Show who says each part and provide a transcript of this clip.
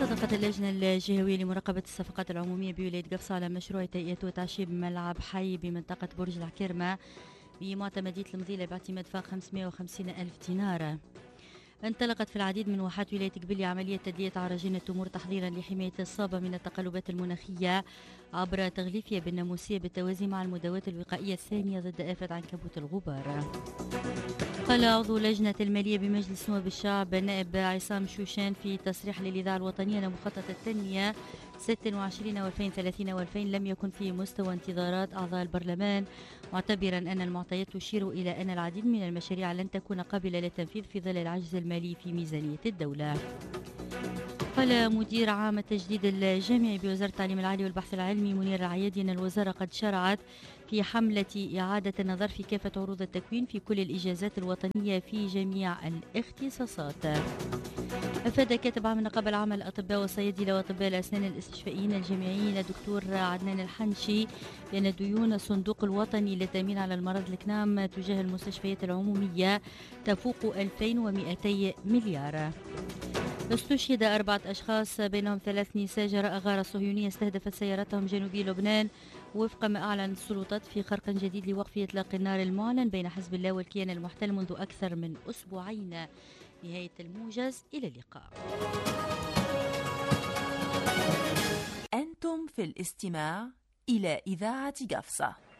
Speaker 1: صدقت اللجنة الجهوية لمراقبة الصفقات العمومية بولاية قفصة على مشروع تهيئة وتعشيب ملعب حي بمنطقة برج العكرمة بمعتمدية المضيلة باعتماد فاق 550 ألف دينار. انطلقت في العديد من واحات ولاية قبلي عملية تدلية عراجين التمور تحضيرا لحماية الصابة من التقلبات المناخية عبر تغليفها بالناموسية بالتوازي مع المداواة الوقائية الثانية ضد آفة عنكبوت الغبار. قال عضو لجنة المالية بمجلس نواب الشعب النائب عصام شوشان في تصريح للإذاعة الوطنية أن مخطط التنمية 26 و2030 و2000 لم يكن في مستوى انتظارات أعضاء البرلمان، معتبرا أن المعطيات تشير إلى أن العديد من المشاريع لن تكون قابلة للتنفيذ في ظل العجز المالي في ميزانية الدولة. قال مدير عام التجديد الجامعي بوزارة التعليم العالي والبحث العلمي منير العيادي أن الوزارة قد شرعت في حملة إعادة النظر في كافة عروض التكوين في كل الإجازات الوطنية في جميع الاختصاصات. أفاد كاتب عام النقابة العامة للأطباء والصيادلة وأطباء الأسنان الاستشفائيين الجامعيين الدكتور عدنان الحنشي بأن ديون الصندوق الوطني للتأمين على المرض الكنام تجاه المستشفيات العمومية تفوق 2200 مليار. استشهد 4 أشخاص بينهم 3 نساء جراء غارة صهيونية استهدفت سيارتهم جنوبي لبنان وفق ما أعلن السلطات في خرق جديد لوقف إطلاق النار المعلن بين حزب الله والكيان المحتل منذ أكثر من أسبوعين. نهاية الموجز، إلى اللقاء.
Speaker 2: أنتم في الاستماع إلى إذاعة قفصة.